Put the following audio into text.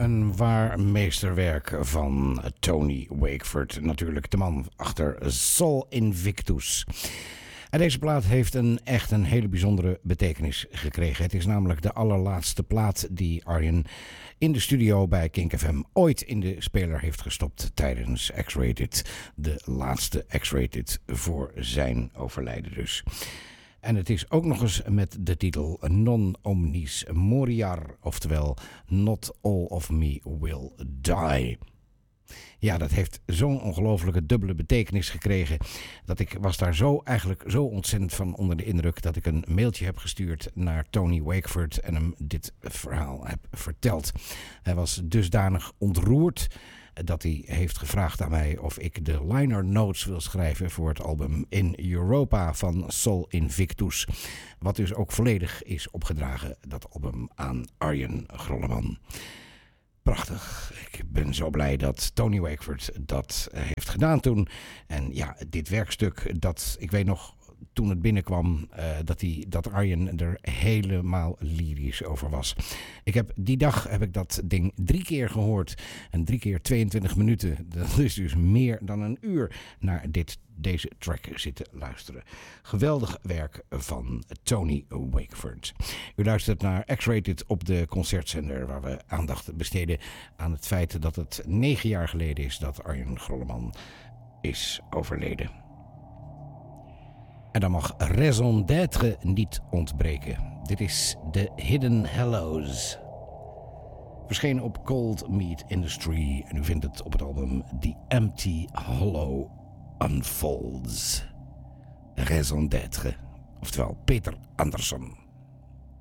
een waar meesterwerk van Tony Wakeford. Natuurlijk de man achter Sol Invictus. En deze plaat heeft echt een hele bijzondere betekenis gekregen. Het is namelijk de allerlaatste plaat die Arjen in de studio bij Kink FM ooit in de speler heeft gestopt tijdens X-Rated. De laatste X-Rated voor zijn overlijden dus. En het is ook nog eens met de titel Non Omnis Moriar, oftewel Not All of Me Will Die. Ja, dat heeft zo'n ongelofelijke dubbele betekenis gekregen dat ik was daar eigenlijk zo ontzettend van onder de indruk dat ik een mailtje heb gestuurd naar Tony Wakeford en hem dit verhaal heb verteld. Hij was dusdanig ontroerd dat hij heeft gevraagd aan mij of ik de liner notes wil schrijven voor het album In Europa van Sol Invictus. Wat dus ook volledig is opgedragen, dat album, aan Arjen Grolleman. Prachtig. Ik ben zo blij dat Tony Wakeford dat heeft gedaan toen. En ja, dit werkstuk, ik weet nog toen het binnenkwam dat Arjen er helemaal lyrisch over was. Die dag heb ik dat ding 3 keer gehoord. En 3 keer 22 minuten. Dat is dus meer dan een uur naar deze track zitten luisteren. Geweldig werk van Tony Wakeford. U luistert naar X-Rated op de concertzender, waar we aandacht besteden aan het feit dat het 9 jaar geleden is dat Arjen Grolleman is overleden. En dan mag Raison d'être niet ontbreken. Dit is The Hidden Hallows. Verschenen op Cold Meat Industry. En u vindt het op het album The Empty Hollow Unfolds. Raison d'être. Oftewel Peter Anderson.